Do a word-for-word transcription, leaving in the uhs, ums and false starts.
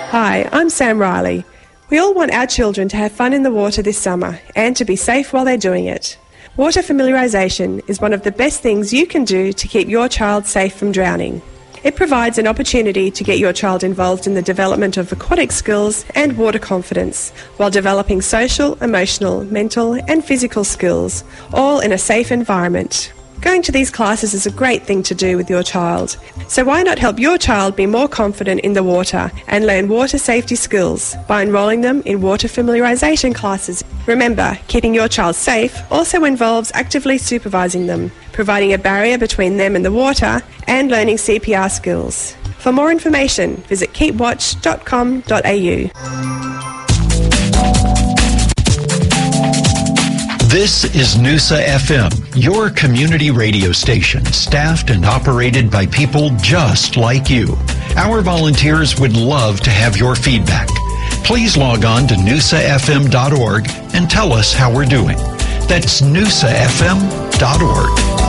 Hi, I'm Sam Riley. We all want our children to have fun in the water this summer and to be safe while they're doing it. Water familiarisation is one of the best things you can do to keep your child safe from drowning. It provides an opportunity to get your child involved in the development of aquatic skills and water confidence while developing social, emotional, mental and physical skills, all in a safe environment. Going to these classes is a great thing to do with your child. So why not help your child be more confident in the water and learn water safety skills by enrolling them in water familiarisation classes? Remember, keeping your child safe also involves actively supervising them, providing a barrier between them and the water, and learning C P R skills. For more information, visit keep watch dot com dot a u. This is Noosa F M, your community radio station, staffed and operated by people just like you. Our volunteers would love to have your feedback. Please log on to noosa f m dot org and tell us how we're doing. That's noosa f m dot org.